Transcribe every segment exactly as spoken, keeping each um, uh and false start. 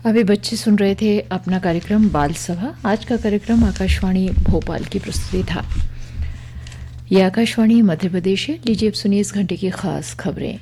अभी बच्चे सुन रहे थे अपना कार्यक्रम बाल सभा। आज का कार्यक्रम आकाशवाणी भोपाल की प्रस्तुति था। यह आकाशवाणी मध्य प्रदेश है। लीजिए अब सुनिए इस घंटे की खास खबरें।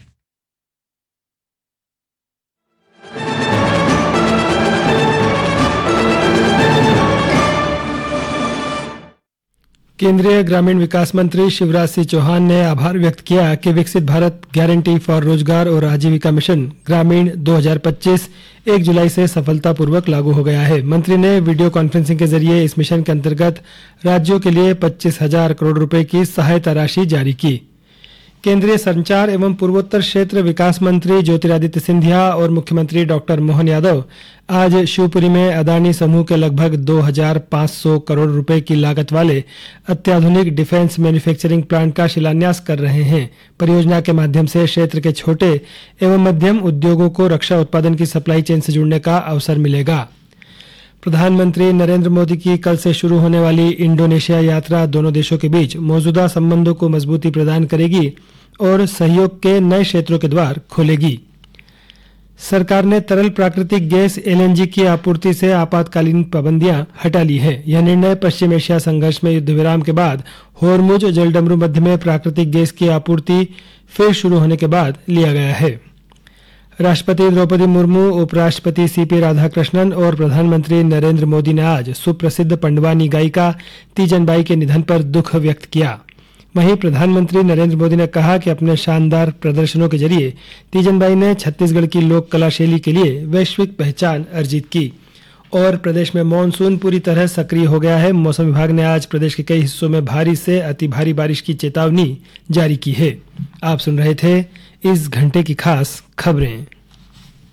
केंद्रीय ग्रामीण विकास मंत्री शिवराज सिंह चौहान ने आभार व्यक्त किया कि विकसित भारत गारंटी फॉर रोजगार और आजीविका मिशन ग्रामीण दो हज़ार पच्चीस एक जुलाई से सफलतापूर्वक लागू हो गया है। मंत्री ने वीडियो कॉन्फ्रेंसिंग के जरिए इस मिशन के अंतर्गत राज्यों के लिए पच्चीस हजार करोड़ रुपए की सहायता राशि जारी की। केंद्रीय संचार एवं पूर्वोत्तर क्षेत्र विकास मंत्री ज्योतिरादित्य सिंधिया और मुख्यमंत्री डॉक्टर मोहन यादव आज शिवपुरी में अदानी समूह के लगभग दो हज़ार पाँच सौ करोड़ रुपए की लागत वाले अत्याधुनिक डिफेंस मैन्युफैक्चरिंग प्लांट का शिलान्यास कर रहे हैं। परियोजना के माध्यम से क्षेत्र के छोटे एवं मध्यम उद्योगों को रक्षा उत्पादन की सप्लाई चेन से जुड़ने का अवसर मिलेगा। प्रधानमंत्री नरेंद्र मोदी की कल से शुरू होने वाली इंडोनेशिया यात्रा दोनों देशों के बीच मौजूदा संबंधों को मजबूती प्रदान करेगी और सहयोग के नए क्षेत्रों के द्वार खोलेगी। सरकार ने तरल प्राकृतिक गैस एल एन जी की आपूर्ति से आपातकालीन पाबंदियां हटा ली है। यह निर्णय पश्चिम एशिया संघर्ष में युद्ध विराम के बाद होर्मुज जलडमरू मध्य में प्राकृतिक गैस की आपूर्ति फिर शुरू होने के बाद लिया गया है। राष्ट्रपति द्रौपदी मुर्मू, उपराष्ट्रपति सी पी राधाकृष्णन और प्रधानमंत्री नरेंद्र मोदी ने आज सुप्रसिद्ध पंडवानी गायिका तीजनबाई के निधन पर दुख व्यक्त किया। वहीं प्रधानमंत्री नरेंद्र मोदी ने कहा कि अपने शानदार प्रदर्शनों के जरिए तीजनबाई ने छत्तीसगढ़ की लोक कला शैली के लिए वैश्विक पहचान अर्जित की। और प्रदेश में मानसून पूरी तरह सक्रिय हो गया है। मौसम विभाग ने आज प्रदेश के कई हिस्सों में भारी से अति भारी बारिश की चेतावनी जारी की है। आप सुन रहे थे इस घंटे की खास खबरें।